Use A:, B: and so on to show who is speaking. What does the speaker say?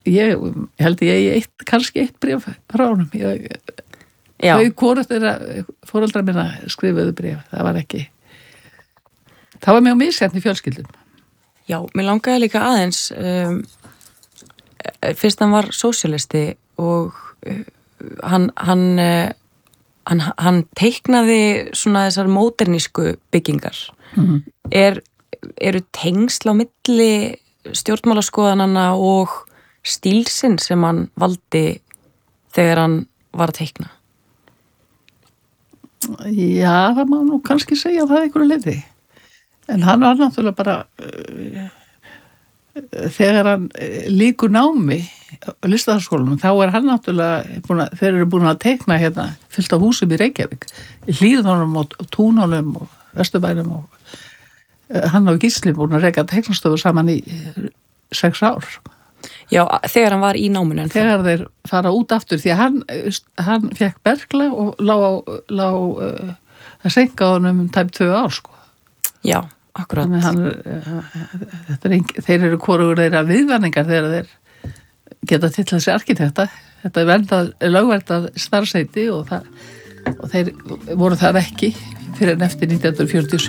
A: Ég held ég eigi kannski eitt bréf frá honum. Þau hvorugt þeirra foreldrar minna skrifuðu bréf. Það var mjög misjafnt í fjölskyldum.
B: Já, mér langaði líka aðeins fyrst hann var sósíalisti og hann teiknaði svona þessar módernísku byggingar. Eru tengsl á milli stjórnmálaskoðananna og stílsinn sem hann valdi þegar hann var að teikna?
A: Já, það má nú kannski segja það einhverju leyti. En hann var náttúrulega bara þegar hann lýkur námi á listaháskólanum, þá hann náttúrulega þeir eru búin að teikna hérna fullt af húsum í Reykjavík, í Hlíðunum og Túnunum og Vesturbænum og hann og Gísli búin að reka teiknastofu saman í 6 ár.
B: Já, þegar hann var í náminu.
A: Þegar þeir fara út aftur, því að hann fekk berkla og lá að senka honum tæp 2 ár, sko.
B: Já, akkurat.
A: Þeir eru hvorugur þeirra viðvanningar þegar þeir geta til þessi arkitekta. Þetta er lögverndað starfsheiti og þeir voru það ekki fyrir en eftir 1947.